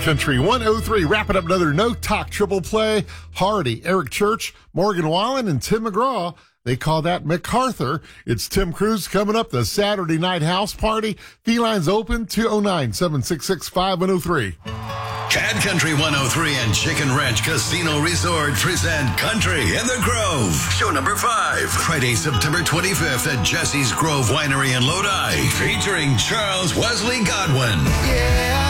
Country 103, wrapping up another No Talk triple play. Hardy, Eric Church, Morgan Wallen, and Tim McGraw. They call that MacArthur. It's Tim Cruz coming up, the Saturday night house party. Felines open 209-766-5103. Cat Country 103 and Chicken Ranch Casino Resort present Country in the Grove. Show number 5. Friday, September 25th at Jesse's Grove Winery in Lodi. Featuring Charles Wesley Godwin. Yeah.